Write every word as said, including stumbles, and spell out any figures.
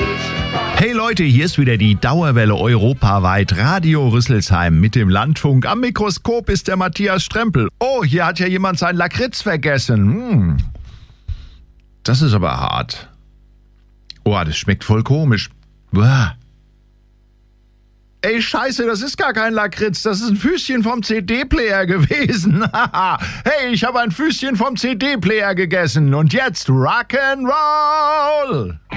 Hey Leute, hier ist wieder die Dauerwelle europaweit, Radio Rüsselsheim mit dem Landfunk. Am Mikroskop ist der Matthias Strempel. Oh, hier hat ja jemand sein Lakritz vergessen. Hm. Das ist aber hart. Oh, das schmeckt voll komisch. Uah. Ey, scheiße, das ist gar kein Lakritz, das ist ein Füßchen vom C D-Player gewesen. Hey, ich habe ein Füßchen vom C D-Player gegessen und jetzt Rock'n'Roll!